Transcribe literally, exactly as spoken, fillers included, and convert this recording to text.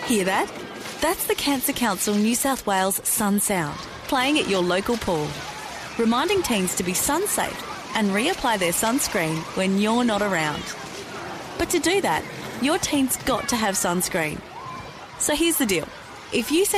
Hear that? That's the Cancer Council New South Wales Sun Sound, playing at your local pool, reminding teens to be sun safe and reapply their sunscreen when you're not around. But to do that, your teen's got to have sunscreen. So here's the deal. If you